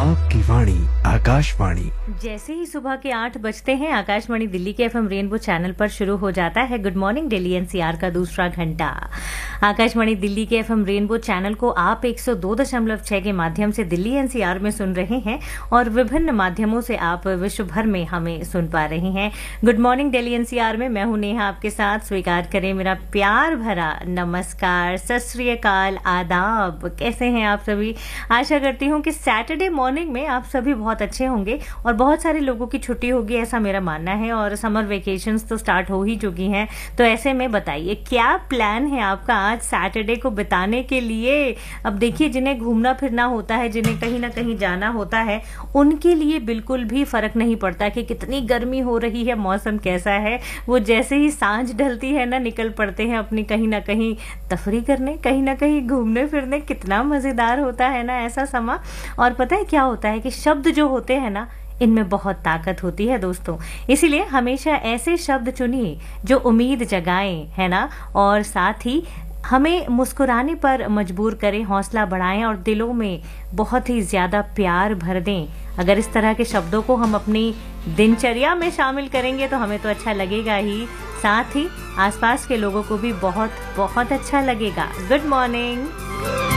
आपकी वाणी आकाशवाणी। जैसे ही सुबह के 8 बजते हैं आकाशवाणी दिल्ली के एफएम रेनबो चैनल पर शुरू हो जाता है गुड मॉर्निंग दिल्ली एनसीआर का दूसरा घंटा। आकाशवाणी दिल्ली के एफएम रेनबो चैनल को आप 102.6 के माध्यम से दिल्ली एनसीआर में सुन रहे हैं और विभिन्न माध्यमों से आप विश्व भर में हमें सुन पा रहे हैं। गुड मॉर्निंग दिल्ली एनसीआर में मैं हूं नेहा आपके साथ। स्वीकार करें मेरा प्यार भरा नमस्कार, सत श्री अकाल, आदाब। कैसे हैं आप सभी? आशा करती हूँ कि सैटरडे मॉर्निंग में आप सभी बहुत अच्छे होंगे और बहुत सारे लोगों की छुट्टी होगी, ऐसा मेरा मानना है। और समर वेकेशंस तो स्टार्ट हो ही चुकी हैं, तो ऐसे में बताइए क्या प्लान है आपका आज सैटरडे को बिताने के लिए? अब देखिए, जिन्हें घूमना फिरना होता है, जिन्हें कहीं ना कहीं जाना होता है, उनके लिए बिल्कुल भी फर्क नहीं पड़ता कि कितनी गर्मी हो रही है, मौसम कैसा है। वो जैसे ही सांझ ढलती है ना, निकल पड़ते हैं अपनी कहीं ना कहीं तफरी करने, कहीं ना कहीं घूमने फिरने। कितना मजेदार होता है ना ऐसा समा। और पता है क्या होता है कि शब्द जो होते हैं ना, इनमें बहुत ताकत होती है दोस्तों। इसीलिए हमेशा ऐसे शब्द चुनिए जो उम्मीद जगाएं, है ना, और साथ ही हमें मुस्कुराने पर मजबूर करें, हौसला बढ़ाएं और दिलों में बहुत ही ज्यादा प्यार भर दें। अगर इस तरह के शब्दों को हम अपनी दिनचर्या में शामिल करेंगे तो हमें तो अच्छा लगेगा ही, साथ ही आसपास के लोगों को भी बहुत बहुत अच्छा लगेगा। Good morning.